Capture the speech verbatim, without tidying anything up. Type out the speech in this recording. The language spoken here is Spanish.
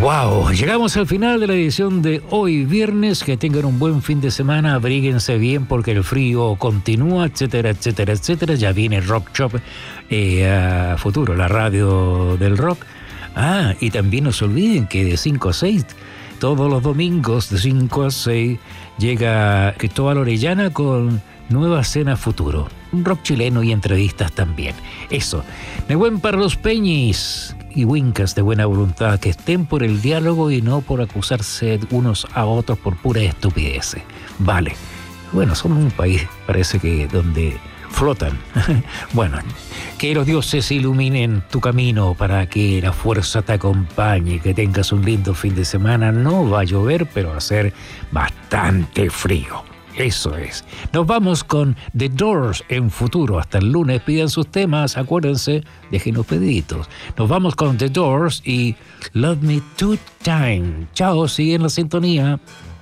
Wow, llegamos al final de la edición de hoy viernes. Que tengan un buen fin de semana, abríguense bien porque el frío continúa, etcétera, etcétera, etcétera. Ya viene Rock Shop eh, a futuro, la radio del rock. Ah, y también no se olviden que de cinco a seis, todos los domingos de cinco a seis, llega Cristóbal Orellana con Nueva Cena Futuro. Un rock chileno y entrevistas también. Eso. Nehuen para los peñis y wincas de buena voluntad, que estén por el diálogo y no por acusarse unos a otros por pura estupidez. Vale. Bueno, somos un país, parece que, donde flotan. Bueno, que los dioses iluminen tu camino para que la fuerza te acompañe, que tengas un lindo fin de semana. No va a llover, pero va a ser bastante frío. Eso es. Nos vamos con The Doors en futuro. Hasta el lunes, pidan sus temas. Acuérdense, dejen los pediditos. Nos vamos con The Doors y Love Me Two Time. Chao, siguen la sintonía.